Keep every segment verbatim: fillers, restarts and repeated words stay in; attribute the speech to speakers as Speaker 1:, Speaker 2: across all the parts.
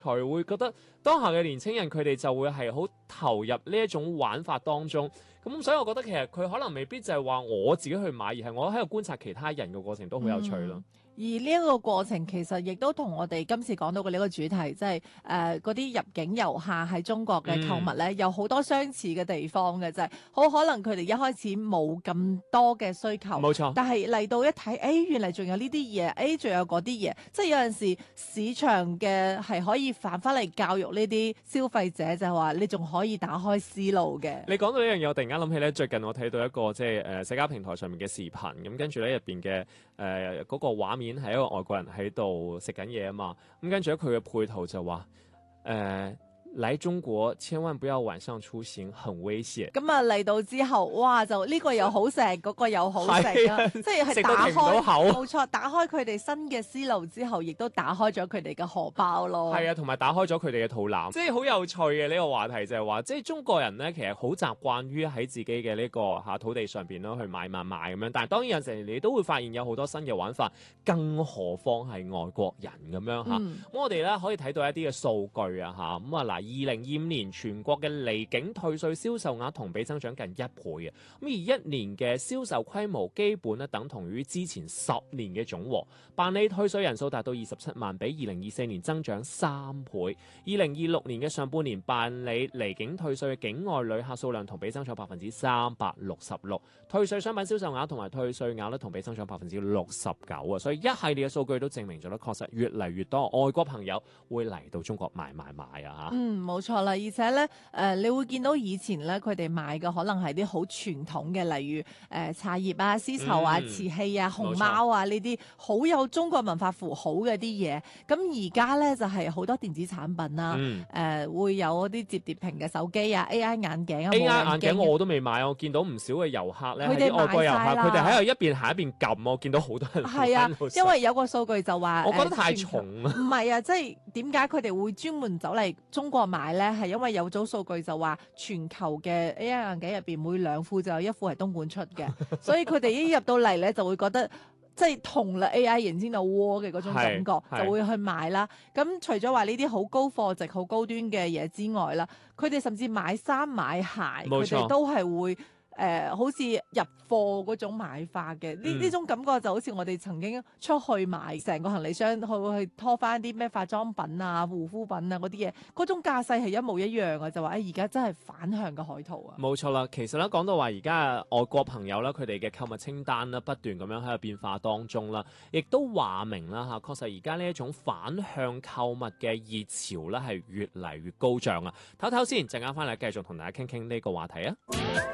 Speaker 1: 佢會覺得當下嘅年青人佢哋就會係好投入呢一種玩法當中，咁所以我覺得其實佢可能未必就係話我自己去買，而係我喺度觀察其他人嘅過程都好有趣咯。
Speaker 2: 嗯而呢一個過程其實亦都同我哋今次講到嘅呢個主題，即係誒嗰啲入境遊客喺中國嘅購物咧，
Speaker 1: 嗯、
Speaker 2: 有好多相似嘅地方嘅，就係、是、好可能佢哋一開始冇咁多嘅需求，
Speaker 1: 冇錯。
Speaker 2: 但係嚟到一睇，誒、哎、原嚟仲有呢啲嘢，誒仲有嗰啲嘢，即係有陣時市場嘅係可以反翻嚟教育呢啲消費者，就係、是、話你仲可以打開思路嘅。
Speaker 1: 你講到呢樣嘢，我突然間諗起咧，最近我睇到一個即係誒社交平台上面嘅視頻，咁跟住咧入邊嘅誒嗰個畫面係一個外國人喺度食緊嘢啊嘛，咁跟住咧佢嘅配圖就話誒。呃嚟中國千萬不要晚上出行，很危險。
Speaker 2: 咁啊嚟到之後，哇！就呢個又好食，嗰個又好食啊！即係係打開，冇錯，打開佢哋新嘅思路之後，亦都打開咗佢哋嘅荷包咯。
Speaker 1: 係啊，同埋打開咗佢哋嘅肚腩，即係好有趣嘅呢個話題就係話，即係中國人咧其實好習慣於喺自己嘅呢個嚇土地上邊咯去買買買咁樣，但係當然有時你都會發現有好多新嘅玩法，更何況係外國人咁樣嚇。咁、嗯、我哋咧可以睇到一啲嘅數據啊嚇，咁啊嗱。二零二五年全國嘅離境退稅銷售額同比增長近一倍嘅，咁而一年嘅銷售規模基本咧等同於之前十年嘅總和，辦理退稅人數達到二十七萬，比二零二四年增長三倍。二零二六年嘅上半年辦理離境退稅嘅境外旅客數量同比增長百分之三百六十六，退稅商品銷售額同埋退稅額咧同比增長百分之六十九啊！所以一系列嘅數據都證明咗咧，確實越嚟越多外國朋友會嚟到中國買買買啊！嚇，
Speaker 2: 嗯。冇錯啦，而且咧，誒、呃，你會見到以前咧，佢哋買嘅可能係啲好傳統嘅，例如誒、呃、茶葉啊、絲綢啊、瓷器啊、熊貓啊呢啲好有中國文化符號嘅啲嘢。咁而家咧就係、是、好多電子產品啦、啊，誒、
Speaker 1: 嗯
Speaker 2: 呃、會有啲摺疊屏嘅手機啊、A I 眼鏡啊、
Speaker 1: A I 眼鏡我都未買，我見到唔少嘅遊客咧，啲外國遊客，佢哋喺度一邊行一邊撳，我見到好多人
Speaker 2: 係啊，因為有個數據就話，
Speaker 1: 我覺得太重啊。
Speaker 2: 唔係啊，即係點解佢哋會專門走嚟中國買咧？係因為有組數據就話，全球嘅 A I 眼鏡入邊每兩副就有一副係東莞出嘅，所以佢哋一入到嚟咧就會覺得即係同啦 A I 迎先到窩嘅嗰種感覺，就會去買啦。咁除咗話呢啲好高貨值、好高端嘅嘢之外啦，佢哋甚至買衫買鞋，佢哋都係會。誒、呃，好似入貨嗰種買法嘅，呢呢、嗯、種感覺就好似我哋曾經出去買成個行李箱，去去拖翻啲咩化妝品啊、護膚品啊嗰啲嘢，嗰種架勢係一模一樣嘅，就話誒而家真係反向嘅海淘啊！
Speaker 1: 冇錯啦，其實咧講到話而家外國朋友啦，佢哋嘅購物清單啦不斷咁樣喺度變化當中啦，亦都話明啦嚇，確實而家呢一種反向購物嘅熱潮咧係越嚟越高漲啊！唞唞先，陣間翻嚟繼續同大家傾傾呢個話題啊！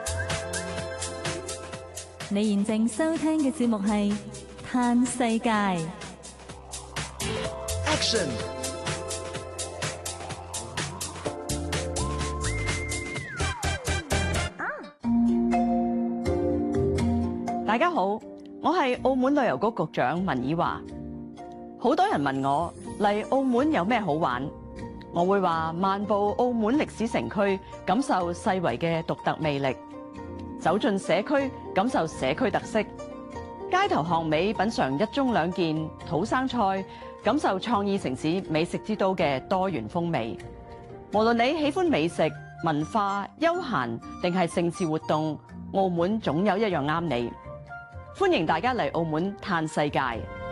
Speaker 3: 你現正收聽嘅節目係《嘆世界》。
Speaker 4: Action！
Speaker 5: 大家好，我係澳門旅遊局局長文綺華。好多人問我嚟澳門有咩好玩，我會話漫步澳門歷史城區，感受世遺嘅獨特魅力。走進社區，感受社區特色；街頭巷尾，品嚐一盅兩件土生菜，感受創意城市美食之都嘅多元風味。無論你喜歡美食、文化、休閒定係盛事活動，澳門總有一樣啱你。歡迎大家嚟澳門嘆世界。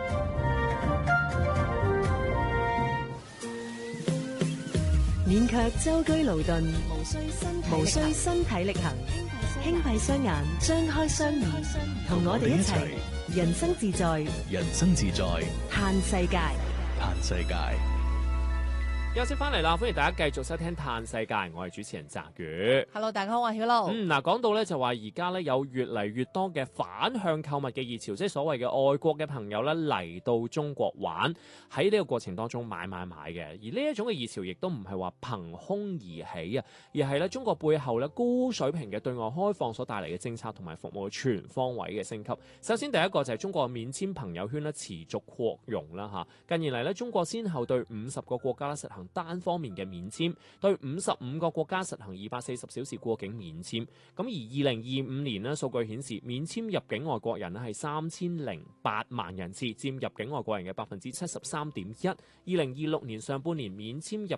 Speaker 6: 免卻舟車勞頓，無需身體力行。輕閉雙眼，張開雙耳，同我哋一齊人生自在，
Speaker 4: 人生自在，
Speaker 6: 嘆世界，
Speaker 4: 嘆世界。
Speaker 1: 休息翻嚟啦，歡迎大家繼續收聽《嘆世界》，我係主持人澤宇。
Speaker 2: Hello， 大家好，我係 Hello。
Speaker 1: 嗯，嗱，講到咧就話而家咧有越嚟越多嘅反向購物嘅熱潮，即係所謂嘅外國嘅朋友咧嚟到中國玩，喺呢個過程當中買買買嘅。而呢一種嘅熱潮亦都唔係話憑空而起啊，而係咧中國背後咧高水平嘅對外開放所帶嚟嘅政策同埋服務嘅全方位嘅升級。首先第一個就係中國嘅免簽朋友圈咧持續擴容啦嚇。近年嚟咧，中國先後對五十個國家咧實行行單方面嘅免簽，對五十五個國家實行二百四十小時過境免簽。咁而二零二五年呢，數據顯示免簽入境外國人咧係三千零八萬人次，佔入境外國人嘅百分之七十三點一。二零二六年上半年免簽入